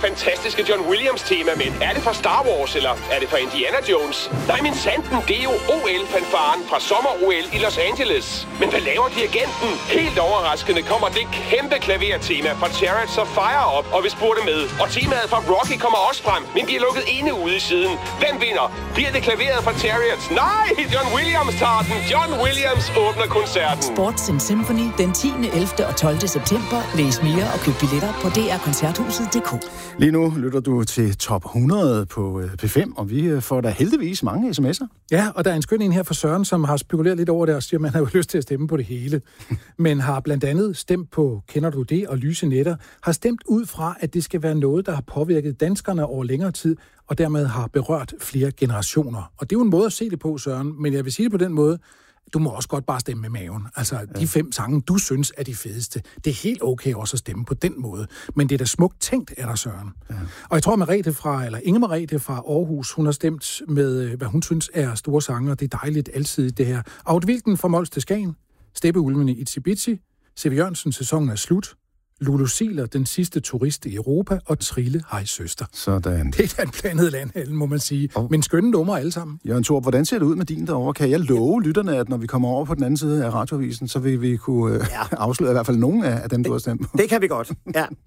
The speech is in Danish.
fantastiske John Williams-tema, men er det fra Star Wars, eller er det fra Indiana Jones? Nej, men sanden, det er jo OL-fanfaren fra sommer-OL i Los Angeles. Men hvad laver dirigenten? Helt overraskende kommer det kæmpe klavertema fra Chariots of Fire op og vil spurte med. Og temaet fra Rocky kommer også frem, men bliver lukket inde ude i siden. Hvem vinder? Bliver det klaveret fra Chariots? Nej, John Williams tager den. John Williams åbner koncerten. Sports and Symphony den 10., 11. og 12. september. Læs mere og køb billetter på drkoncerthuset.dk. Lige nu lytter du til Top 100 på P5, og vi får da heldigvis mange sms'er. Ja, og der er en skøn en her fra Søren, som har spekuleret lidt over det og siger, at man har jo lyst til at stemme på det hele. Men har blandt andet stemt på Kender du det og Lyse Netter, har stemt ud fra, at det skal være noget, der har påvirket danskerne over længere tid, og dermed har berørt flere generationer. Og det er jo en måde at se det på, Søren, men jeg vil sige det på den måde, du må også godt bare stemme med maven. Altså, de 5 sange, du synes er de fedeste, det er helt okay også at stemme på den måde. Men det er da smukt tænkt, er der, Søren. Ja. Og jeg tror, Inge Merete fra Aarhus, hun har stemt med, hvad hun synes er store sanger. Det er dejligt altid, det her. Aud Wilken fra Mols til Skagen, Steppeulvene i Itsibitsi, C.V. Jørgensen, Sæsonen er slut, Lulu Siler, Den sidste turist i Europa, og Trille, Hej søster. Sådan. Det er et blandet land, må man sige. Men skønne numre alle sammen. Jørgen Thorup, hvordan ser det ud med din derovre? Kan jeg love lytterne, at når vi kommer over på den anden side af radioavisen, så vil vi kunne afsløre i hvert fald nogle af dem, du har stemt på? Det kan vi godt, ja.